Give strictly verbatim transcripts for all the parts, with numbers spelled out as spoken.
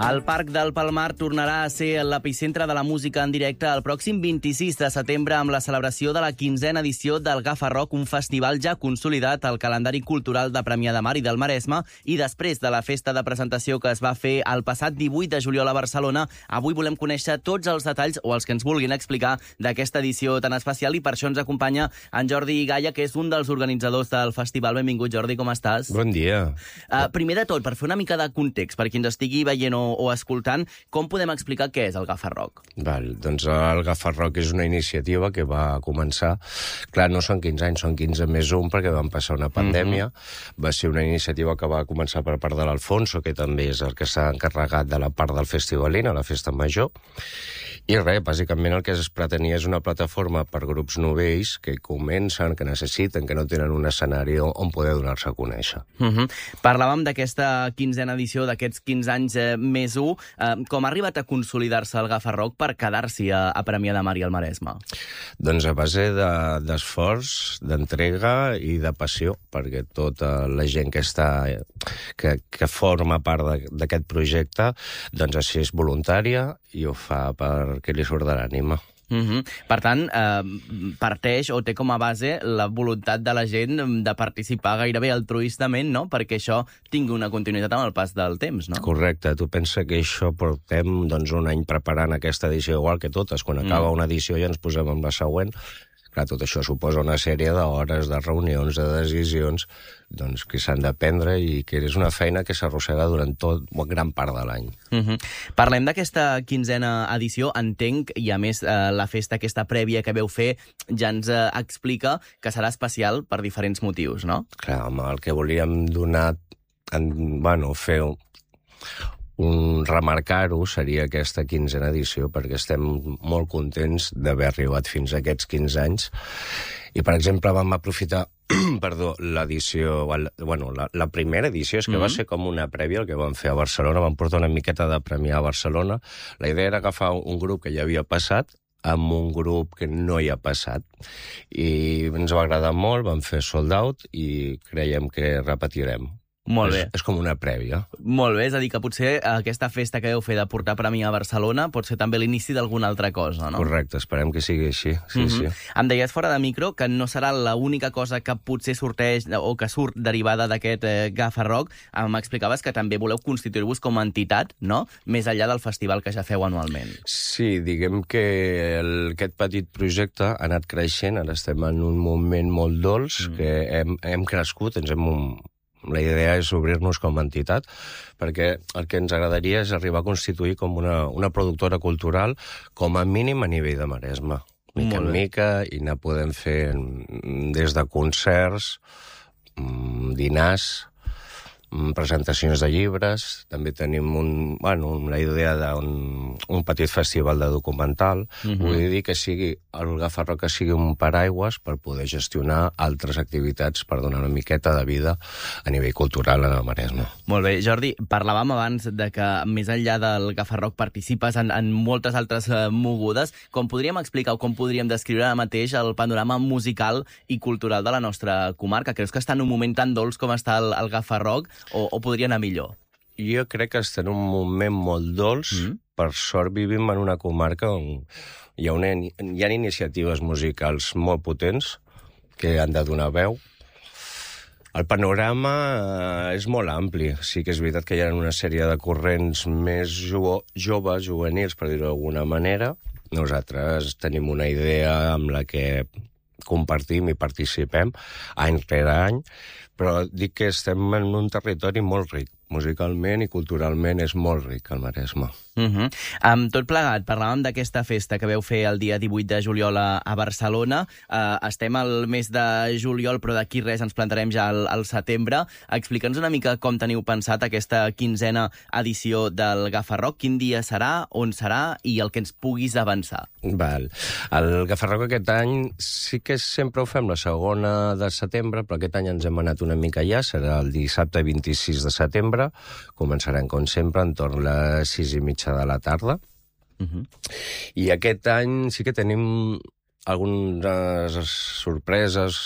El Parc del Palmar tornarà a ser l'epicentre de la música en directe el pròxim vint-i-sis de setembre amb la celebració de la quinzena edició del Gafa Rock, un festival ja consolidat al calendari cultural de Premià de Mar i del Maresme, i després de la festa de presentació que es va fer el passat divuit de juliol a Barcelona, avui volem conèixer tots els detalls o els que ens vulguin explicar d'aquesta edició tan especial, i per això ens acompanya en Jordi Gaya, que és un dels organitzadors del festival. Benvingut, Jordi, com estàs? Bon dia. Uh, primer de tot, per fer una mica de context, per qui ens estigui veient o o escoltant, com podem explicar què és el Gafa Rock? Val, doncs el Gafa Rock és una iniciativa que va començar... Clar, no són quinze anys, són quinze més un, perquè van passar una pandèmia. Mm-hmm. Va ser una iniciativa que va començar per part de l'Alfonso, que també és el que s'ha encarregat de la part del festivalina, la festa major. I res, bàsicament el que es pretenia és una plataforma per grups novells que comencen, que necessiten, que no tenen un escenari on poder donar-se a conèixer. Mm-hmm. Parlàvem d'aquesta quinzena edició, d'aquests quinze anys eh, més un. Eh, com ha arribat a consolidar-se el Gafa Rock per quedar-s'hi a, a Premià de Mar i al Maresme? Doncs a base d'esforç, de, d'entrega i de passió, perquè tota la gent que està que, que forma part d'aquest projecte doncs així és voluntària i ho fa perquè li surt de l'ànima. Mm-hmm. Per tant, eh, parteix o té com a base la voluntat de la gent de participar gairebé altruistament, no?, perquè això tingui una continuïtat amb el pas del temps, no? Correcte. Tu pensa que això portem doncs, un any preparant aquesta edició igual que totes. Quan acaba mm. una edició ja ens posem amb la següent. Clar, tot això suposa una sèrie d'hores, de reunions, de decisions, doncs, que s'han de prendre i que és una feina que s'arrossega durant tot, gran part de l'any. Mm-hmm. Parlem d'aquesta quinzena edició. Entenc, i a més eh, la festa aquesta prèvia que veu fer ja ens eh, explica que serà especial per diferents motius, no? Clar, home, el que volíem donar, en, bueno, fer un, un remarcar-ho seria aquesta quinzena edició, perquè estem molt contents d'haver arribat fins a aquests quinze anys. I, per exemple, vam aprofitar perdó, l'edició, bueno, la, la primera edició, és que mm-hmm. va ser com una prèvia el que vam fer a Barcelona, vam portar una miqueta de Premià a Barcelona. La idea era agafar un grup que ja havia passat amb un grup que no hi ha passat, i ens va agradar molt, vam fer sold out i creiem que repetirem. Molt bé. És, és com una prèvia. Molt bé, és a dir, que potser aquesta festa que heu fet de portar Premi a Barcelona pot ser també l'inici d'alguna altra cosa, no? Correcte, esperem que sigui així. Sí, mm-hmm. sí. Em deies fora de micro que no serà l'única cosa que potser sorteix o que surt derivada d'aquest eh, Gafa Rock. M'explicaves que també voleu constituir-vos com a entitat, no?, més enllà del festival que ja feu anualment. Sí, diguem que el, aquest petit projecte ha anat creixent, ara estem en un moment molt dolç, mm. que hem, hem crescut, ens hem... La idea és obrir-nos com a entitat, perquè el que ens agradaria és arribar a constituir com una, una productora cultural, com a mínim a nivell de Maresme. Mica en mica, i anar podem fer des de concerts, dinars, presentacions de llibres, també tenim un, bueno, la idea d'un un petit festival de documental. Mm-hmm. Vull dir que sigui el Gafa Rock que sigui un paraigües per poder gestionar altres activitats per donar una miqueta de vida a nivell cultural a la Maresme. Molt bé. Jordi, parlàvem abans de que més enllà del Gafa Rock participes en, en moltes altres uh, mogudes. Com podríem explicar o com podríem descriure ara mateix el panorama musical i cultural de la nostra comarca? Creus que està en un moment tan dolç com està el, el Gafa Rock? O, o podria anar millor? Jo crec que està en un moment molt dolç. Mm. Per sort vivim en una comarca on hi ha, una, hi ha iniciatives musicals molt potents que han de donar veu. El panorama eh, és molt ampli. Sí que és veritat que hi ha una sèrie de corrents més jo joves, juvenils, per dir-ho d'alguna manera. Nosaltres tenim una idea amb la que compartim i participem any rere any, però dic que estem en un territori molt ric. Musicalment i culturalment és molt ric el Maresme. Uh-huh. Amb tot plegat, parlàvem d'aquesta festa que veu fer el dia divuit de juliol a, a Barcelona. Uh, estem al mes de juliol, però d'aquí res ens plantarem ja al, al setembre. Explica'ns una mica com teniu pensat aquesta quinzena edició del Gafa Rock. Quin dia serà, on serà i el que ens puguis avançar. Val. El Gafa Rock aquest any sí que sempre ho fem la segona de setembre, però aquest any ens hem anat una mica ja. Serà el dissabte vint-i-sis de setembre. Començarem, com sempre, entorn les sis i mitja de la tarda. Uh-huh. I aquest any sí que tenim algunes sorpreses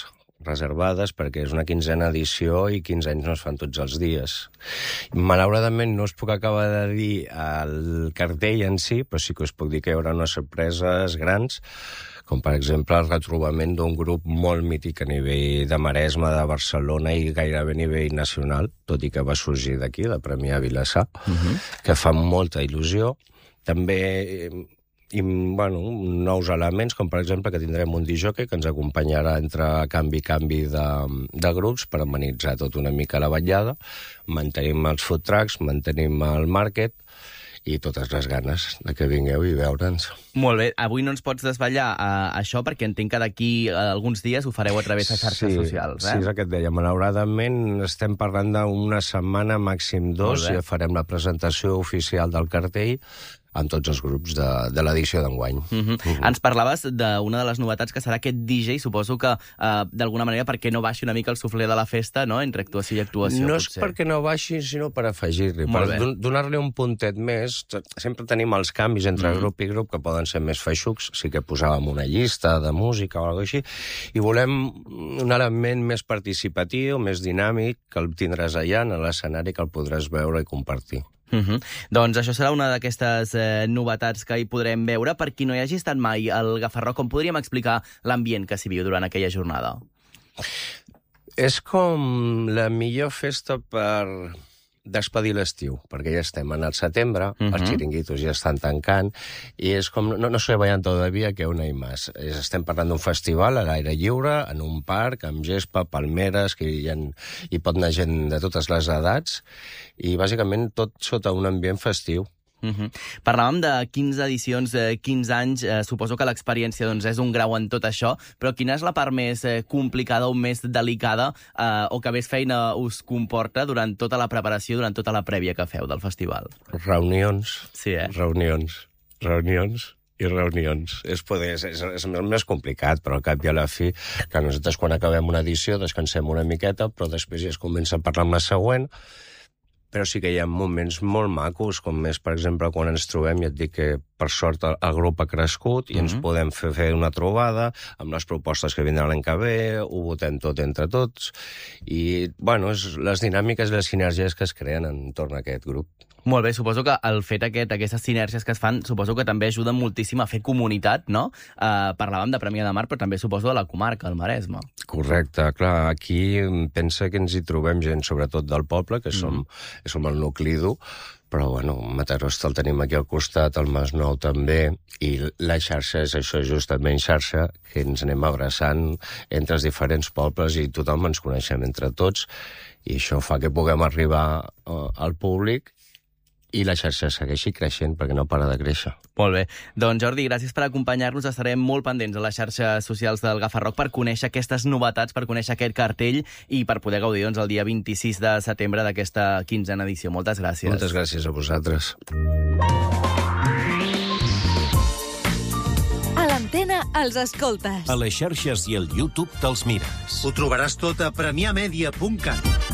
reservades, perquè és una quinzena edició i quinze anys no es fan tots els dies. Malauradament no us puc acabar de dir el cartell en si, però sí que us puc dir que hi haurà unes sorpreses grans, com per exemple el retrobament d'un grup molt mític a nivell de Maresme, de Barcelona i gairebé a nivell nacional, tot i que va sorgir d'aquí, de Premià Vilassar, uh-huh. que fa molta il·lusió. També i, bueno, nous elements, com per exemple que tindrem un disjockey que ens acompanyarà entre canvi i canvi de, de grups per amenitzar tot una mica la vetllada. Mantenim els food trucks, mantenim el market i totes les ganes de que vingueu i veure'ns. Molt bé. Avui no ens pots desvetllar uh, això, perquè entenc que d'aquí uh, alguns dies ho fareu a través de xarxes sí, socials. Eh? Sí, és el que et deia. Malauradament estem parlant d'una setmana, màxim dos, i ja farem la presentació oficial del cartell amb tots els grups de, de l'edició d'enguany. Uh -huh. uh -huh. Ens parlaves d'una de les novetats que serà aquest D J, suposo que uh, d'alguna manera perquè no baixi una mica el suflé de la festa, no?, entre actuació i actuació. No potser. És perquè no baixi, sinó per afegir-li, per donar-li un puntet més. Sempre tenim els canvis entre mm. grup i grup que poden ser més feixucs, sí que posàvem una llista de música o alguna cosa així, i volem un element més participatiu, més dinàmic, que el tindràs allà en l'escenari, que el podràs veure i compartir. Uh -huh. Doncs això serà una d'aquestes eh, novetats que hi podrem veure. Per qui no hi hagi estat mai al Gafarró, com podríem explicar l'ambient que s'hi viu durant aquella jornada? És com la millor festa per despedir l'estiu, perquè ja estem en el setembre, uh -huh. els xiringuitos ja estan tancant, i és com, no, no se vayan todavía que aún hay más. És, estem parlant d'un festival a l'aire lliure, en un parc, amb gespa, palmeres, que hi, ha, hi pot anar gent de totes les edats, i bàsicament tot sota un ambient festiu. Uh -huh. Parlàvem de quinze edicions, eh, quinze anys, eh, suposo que l'experiència doncs, és un grau en tot això, però quina és la part més eh, complicada o més delicada eh, o que més feina us comporta durant tota la preparació, durant tota la prèvia que feu del festival? Reunions, sí, eh? reunions, reunions i reunions. És, poder, és, és, és més complicat, però al cap i a la fi, que nosaltres quan acabem una edició descansem una miqueta, però després ja es comença a parlar amb la següent. Però sí que hi ha moments molt macos, com més, per exemple, quan ens trobem, i et dic que, per sort, el, el grup ha crescut i mm-hmm. ens podem fer, fer una trobada amb les propostes que vindran l'any que ve, ho votem tot entre tots, i, bueno, és les dinàmiques i les sinergies que es creen entorn a aquest grup. Molt bé, suposo que el fet aquest, aquestes sinergies que es fan, suposo que també ajuden moltíssim a fer comunitat, no? Uh, parlàvem de Premià de Mar, però també suposo de la comarca, el Maresme. Correcte, clar, aquí pensa que ens hi trobem gent, sobretot del poble, que som, mm. som el nucli dur, però, bueno, Mataró el tenim aquí al costat, el Masnou també, i la xarxa és això, justament xarxa, que ens anem abraçant entre els diferents pobles i tothom ens coneixem entre tots, i això fa que puguem arribar uh, al públic i la xarxa segueixi creixent, perquè no para de créixer. Molt bé. Doncs, Jordi, gràcies per acompanyar-nos. Estarem molt pendents a les xarxes socials del Gafarró per conèixer aquestes novetats, per conèixer aquest cartell i per poder gaudir doncs, el dia vint-i-sis de setembre d'aquesta quinzena edició. Moltes gràcies. Moltes gràcies a vosaltres. A l'antena els escoltes. A les xarxes i al YouTube te'ls mires. Ho trobaràs tot a premià media punt cat.